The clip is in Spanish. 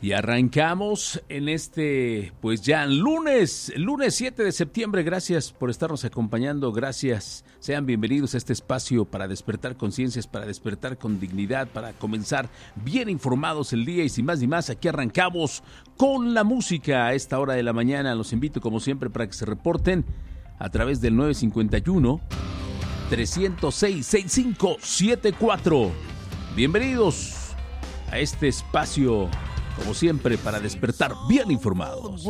Y arrancamos en pues ya lunes 7 de septiembre. Gracias por estarnos acompañando, gracias. Sean bienvenidos a este espacio para despertar conciencias, para despertar con dignidad, para comenzar bien informados el día. Y sin más ni más, aquí arrancamos con la música a esta hora de la mañana. Los invito como siempre para que se reporten a través del 951-306-6574. Bienvenidos a este espacio, como siempre, para despertar bien informados.